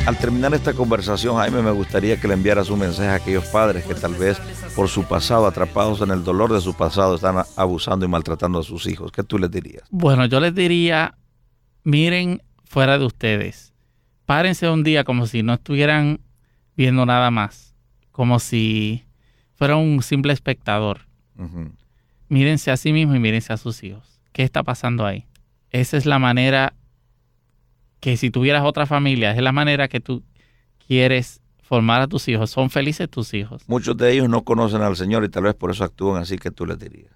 Al terminar esta conversación, Jaime, me gustaría que le enviaras un mensaje a aquellos padres que tal vez por su pasado, atrapados en el dolor de su pasado, están abusando y maltratando a sus hijos. ¿Qué tú les dirías? Bueno, yo les diría, miren fuera de ustedes. Párense un día como si no estuvieran viendo nada más, como si fuera un simple espectador. Uh-huh. Mírense a sí mismos y mírense a sus hijos. ¿Qué está pasando ahí? Esa es la manera que si tuvieras otra familia, es la manera que tú quieres formar a tus hijos. ¿Son felices tus hijos? Muchos de ellos no conocen al Señor y tal vez por eso actúan así. Que tú les dirías.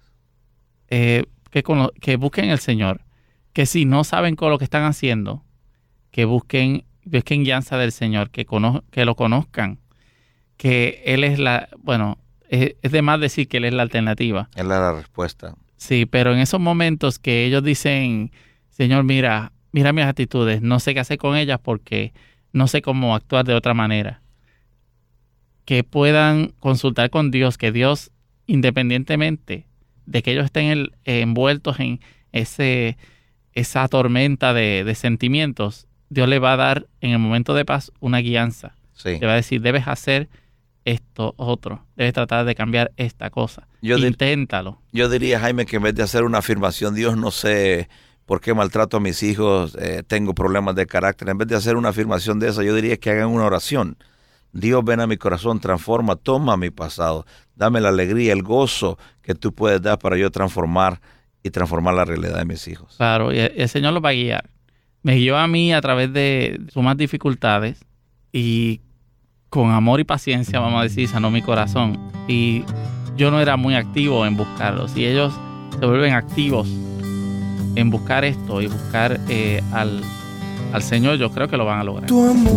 Que busquen el Señor. Que si no saben con lo que están haciendo, que busquen guianza del Señor, que lo conozcan. Que Él es es de más decir que Él es la alternativa. Él es la respuesta. Sí, pero en esos momentos que ellos dicen, Señor, mira mis actitudes, no sé qué hacer con ellas porque no sé cómo actuar de otra manera. Que puedan consultar con Dios, que Dios, independientemente de que ellos estén envueltos en esa tormenta de sentimientos, Dios le va a dar en el momento de paz una guianza. Sí. Le va a decir, debes hacer esto otro, debes tratar de cambiar esta cosa. Inténtalo. Yo diría, Jaime, que en vez de hacer una afirmación, Dios, no sé por qué maltrato a mis hijos, tengo problemas de carácter, en vez de hacer una afirmación de esa, yo diría que hagan una oración. Dios, ven a mi corazón, transforma, toma mi pasado, dame la alegría, el gozo que tú puedes dar para yo transformar la realidad de mis hijos. Claro, y el Señor los va a guiar. Me guió a mí a través de sus más dificultades y con amor y paciencia, vamos a decir, sanó mi corazón. Y yo no era muy activo en buscarlos. Y ellos se vuelven activos en buscar esto y buscar al Señor, yo creo que lo van a lograr.